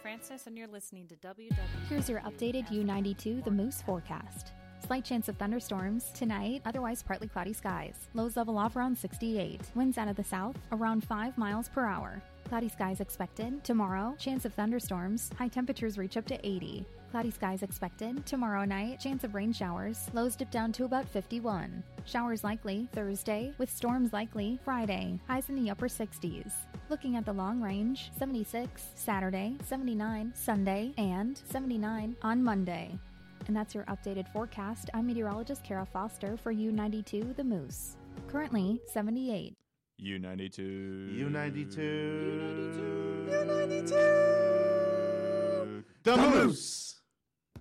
Francis, and you're listening to WW. Here's your updated U92 The Moose forecast. Slight chance of thunderstorms tonight, otherwise partly cloudy skies. Lows level off around 68. Winds out of the south around 5 miles per hour. Cloudy skies expected. Tomorrow, chance of thunderstorms. High temperatures reach up to 80. Cloudy skies expected. Tomorrow night, chance of rain showers. Lows dip down to about 51. Showers likely Thursday, with storms likely Friday. Highs in the upper 60s. Looking at the long range, 76 Saturday, 79 Sunday, and 79 on Monday. And that's your updated forecast. I'm meteorologist Kara Foster for U92 The Moose. Currently 78. U92. U92. The Moose.